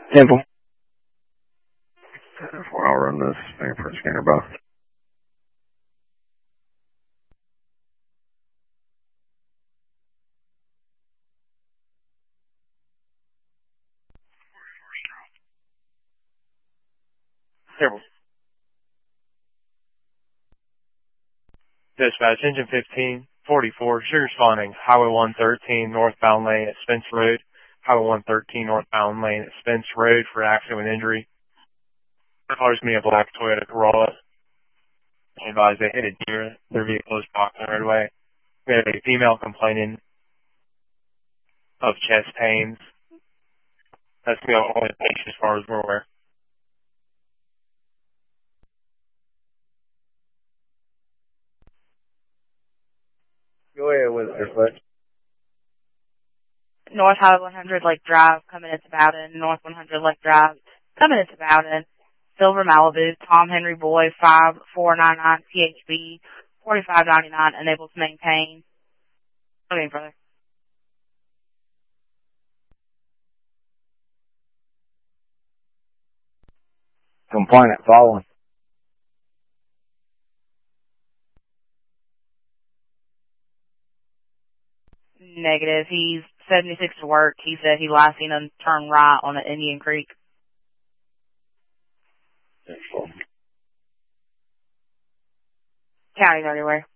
Temple. 4, I'll run this fingerprint scanner by. Temple. Dispatch, engine 1544, sugar spawning, Highway 113, northbound lane at Spence Road. Highway 113, northbound lane at Spence Road for accident with injury. Cars me a black Toyota Corolla. Advised they hit a deer. Their vehicle is blocked on the roadway. We had a female complaining of chest pains. That's the only patient as far as we're aware. Go ahead with it, Dispatch. North Highway 100 Lake Drive, coming into Bowden. North 100 Lake Drive, coming into Bowden. Silver Malibu, Tom Henry Boy, 5499 CHB, 4599, unable to maintain. Okay, brother. Complainant following. Negative. He's 76 to work. He said he last seen him turn right on the Indian Creek. County's everywhere.